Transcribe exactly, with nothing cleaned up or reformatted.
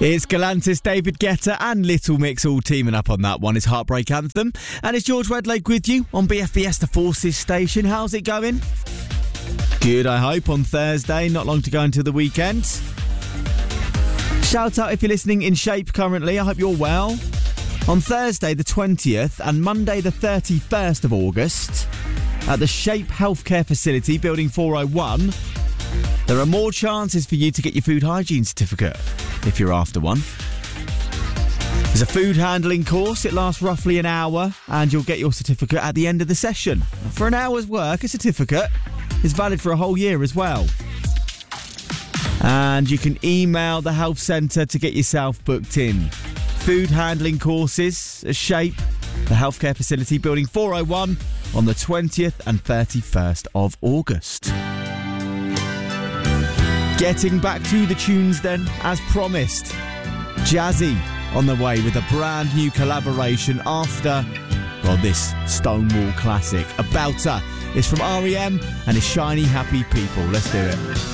It's Galantis, David Guetta and Little Mix all teaming up on that one. It's Heartbreak Anthem. And it's George Redlake with you on B F B S The Forces station. How's it going? Good, I hope, on Thursday. Not long to go until the weekend. Shout out if you're listening in Shape currently. I hope you're well. On Thursday the twentieth and Monday the thirty-first of August at the Shape Healthcare Facility, Building four oh one, there are more chances for you to get your food hygiene certificate if you're after one. There's a food handling course. It lasts roughly an hour and you'll get your certificate at the end of the session. For an hour's work, a certificate is valid for a whole year as well. And you can email the health centre to get yourself booked in. Food handling courses, a Shape, the healthcare facility, Building four oh one, on the twentieth and thirty-first of August. Getting back to the tunes then, as promised. Jazzy on the way with a brand new collaboration after, well, this Stonewall classic. About Her is from R E M and is Shiny Happy People. Let's do it.